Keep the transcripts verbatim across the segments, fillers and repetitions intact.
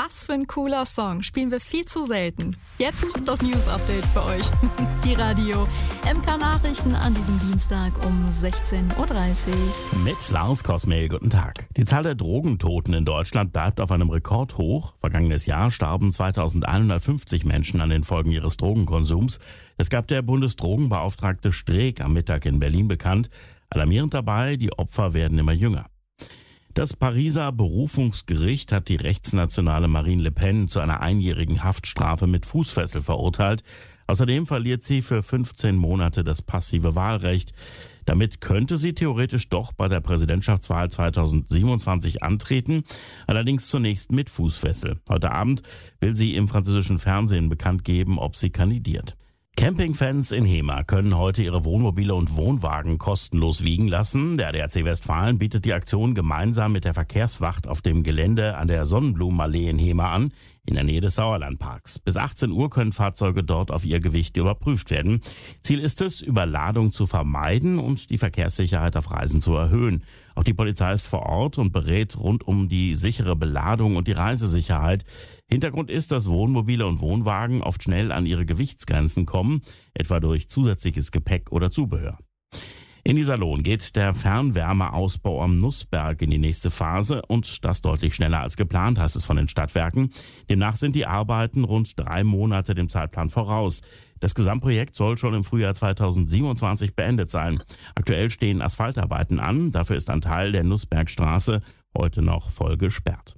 Was für ein cooler Song. Spielen wir viel zu selten. Jetzt das News-Update für euch. Die Radio M K-Nachrichten an diesem Dienstag um sechzehn Uhr dreißig. Mit Lars Kosmel, guten Tag. Die Zahl der Drogentoten in Deutschland bleibt auf einem Rekord hoch. Vergangenes Jahr starben zweitausendeinhundertfünfzig Menschen an den Folgen ihres Drogenkonsums. Das gab der Bundesdrogenbeauftragte Streeck am Mittag in Berlin bekannt. Alarmierend dabei, die Opfer werden immer jünger. Das Pariser Berufungsgericht hat die rechtsnationale Marine Le Pen zu einer einjährigen Haftstrafe mit Fußfessel verurteilt. Außerdem verliert sie für fünfzehn Monate das passive Wahlrecht. Damit könnte sie theoretisch doch bei der Präsidentschaftswahl zweitausendsiebenundzwanzig antreten, allerdings zunächst mit Fußfessel. Heute Abend will sie im französischen Fernsehen bekannt geben, ob sie kandidiert. Campingfans in Hemer können heute ihre Wohnmobile und Wohnwagen kostenlos wiegen lassen. Der A D A C Westfalen bietet die Aktion gemeinsam mit der Verkehrswacht auf dem Gelände an der Sonnenblumenallee in Hemer an, in der Nähe des Sauerlandparks. Bis achtzehn Uhr können Fahrzeuge dort auf ihr Gewicht überprüft werden. Ziel ist es, Überladung zu vermeiden und die Verkehrssicherheit auf Reisen zu erhöhen. Auch die Polizei ist vor Ort und berät rund um die sichere Beladung und die Reisesicherheit. Hintergrund ist, dass Wohnmobile und Wohnwagen oft schnell an ihre Gewichtsgrenzen kommen, etwa durch zusätzliches Gepäck oder Zubehör. In Iserlohn geht der Fernwärmeausbau am Nussberg in die nächste Phase und das deutlich schneller als geplant, heißt es von den Stadtwerken. Demnach sind die Arbeiten rund drei Monate dem Zeitplan voraus. Das Gesamtprojekt soll schon im Frühjahr zweitausendsiebenundzwanzig beendet sein. Aktuell stehen Asphaltarbeiten an, dafür ist ein Teil der Nussbergstraße heute noch voll gesperrt.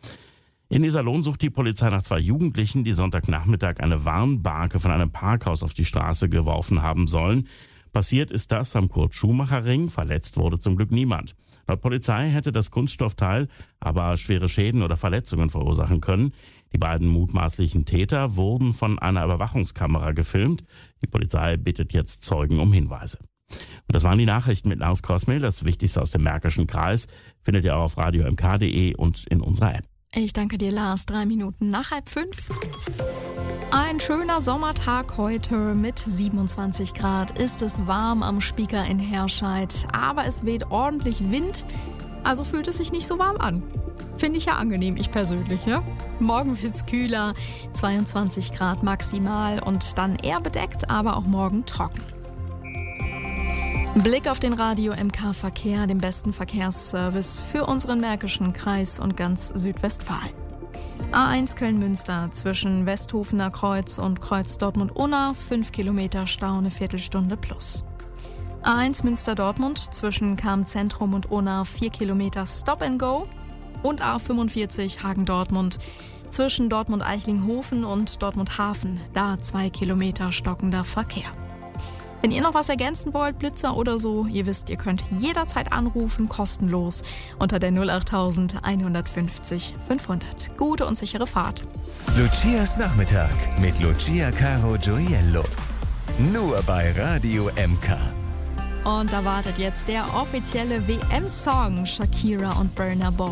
In Iserlohn sucht die Polizei nach zwei Jugendlichen, die Sonntagnachmittag eine Warnbarke von einem Parkhaus auf die Straße geworfen haben sollen. Passiert ist das am Kurt-Schumacher-Ring, verletzt wurde zum Glück niemand. Laut Polizei hätte das Kunststoffteil aber schwere Schäden oder Verletzungen verursachen können. Die beiden mutmaßlichen Täter wurden von einer Überwachungskamera gefilmt. Die Polizei bittet jetzt Zeugen um Hinweise. Und das waren die Nachrichten mit Lars Kosmel. Das Wichtigste aus dem Märkischen Kreis findet ihr auch auf radio m k punkt d e und in unserer App. Ich danke dir, Lars. Drei Minuten nach halb fünf. Ein schöner Sommertag heute mit siebenundzwanzig Grad. Ist es warm am Spieker in Herscheid, aber es weht ordentlich Wind, also fühlt es sich nicht so warm an. Finde ich ja angenehm, ich persönlich, ne? Morgen wird's kühler, zweiundzwanzig Grad maximal und dann eher bedeckt, aber auch morgen trocken. Blick auf den Radio M K Verkehr, den besten Verkehrsservice für unseren Märkischen Kreis und ganz Südwestfalen. A eins Köln-Münster zwischen Westhofener Kreuz und Kreuz Dortmund-Unna, fünf Kilometer Stau, eine Viertelstunde plus. A eins Münster-Dortmund zwischen Cham-Zentrum und Unna, vier Kilometer Stop and Go. Und A fünfundvierzig Hagen-Dortmund zwischen Dortmund-Eichlinghofen und Dortmund-Hafen, da zwei Kilometer stockender Verkehr. Wenn ihr noch was ergänzen wollt, Blitzer oder so, ihr wisst, ihr könnt jederzeit anrufen, kostenlos, unter der null acht hundertfünfzig fünfhundert. Gute und sichere Fahrt. Lucias Nachmittag mit Lucia Caro Gioiello. Nur bei Radio M K. Und da wartet jetzt der offizielle W M-Song Shakira und Burna Boy.